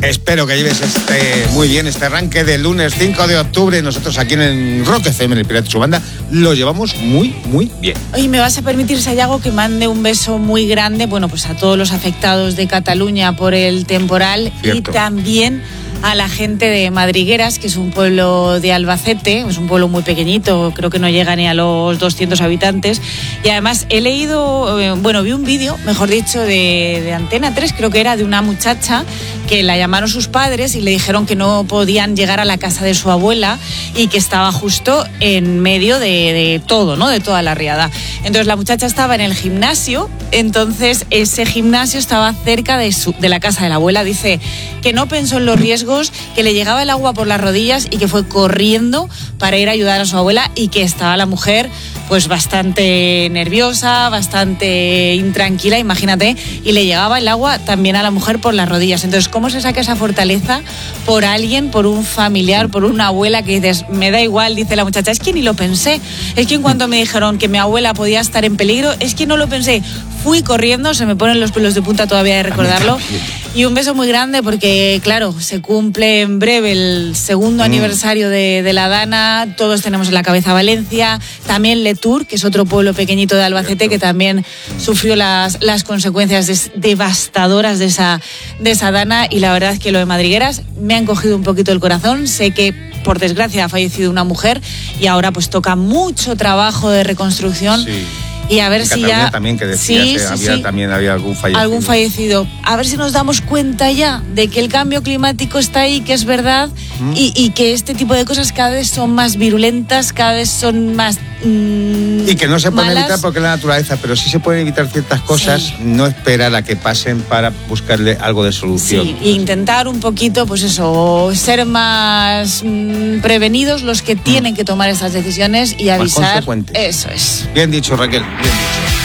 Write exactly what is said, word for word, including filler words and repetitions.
Espero que lleves este muy bien este arranque del lunes cinco de octubre. Nosotros aquí en Rock F M, en el Pirata Su Banda, lo llevamos muy, muy bien. Oye, ¿me vas a permitir, Sayago, que mande un beso muy grande, bueno, pues a todos los afectados de Cataluña por el temporal? Cierto. Y también a la gente de Madrigueras, que es un pueblo de Albacete, es un pueblo muy pequeñito, creo que no llega ni a los doscientos habitantes. Y además he leído, eh, bueno, vi un vídeo, mejor dicho, de, de Antena tres, creo que era, de una muchacha que la llamaron sus padres y le dijeron que no podían llegar a la casa de su abuela y que estaba justo en medio de, de todo, ¿no? De toda la riada. Entonces la muchacha estaba en el gimnasio, entonces ese gimnasio estaba cerca de, su, de la casa de la abuela. Dice que no pensó en los riesgos, que le llegaba el agua por las rodillas y que fue corriendo para ir a ayudar a su abuela, y que estaba la mujer pues bastante nerviosa, bastante intranquila, imagínate, y le llegaba el agua también a la mujer por las rodillas. Entonces, ¿cómo se saca esa fortaleza por alguien, por un familiar, por una abuela que dices, me da igual? Dice la muchacha, es que ni lo pensé, es que en cuanto me dijeron que mi abuela podía estar en peligro, es que no lo pensé, fui corriendo, se me ponen los pelos de punta todavía de recordarlo. Y un beso muy grande porque, claro, se cumple en breve el segundo mm. aniversario de, de la Dana. Todos tenemos en la cabeza Valencia, también Letour, que es otro pueblo pequeñito de Albacete, que también sufrió las, las consecuencias des, devastadoras de esa, de esa Dana. Y la verdad es que lo de Madrigueras me ha encogido un poquito el corazón. Sé que, por desgracia, ha fallecido una mujer y ahora pues toca mucho trabajo de reconstrucción. Sí. Y a ver en si Cataluña ya también, que decía, sí, sí, sí, había, sí. también había algún fallecido. Algún fallecido. A ver si nos damos cuenta ya de que el cambio climático está ahí, que es verdad, ¿Mm? y, y que este tipo de cosas cada vez son más virulentas, cada vez son más mmm, y que no se pueden malas. evitar porque es la naturaleza, pero sí se pueden evitar ciertas cosas, sí. No esperar a que pasen para buscarle algo de solución. Sí, e intentar un poquito, pues eso, ser más mmm, prevenidos los que tienen mm. que tomar estas decisiones y avisar. Más consecuentes. Eso es. Bien dicho, Raquel, bien dicho.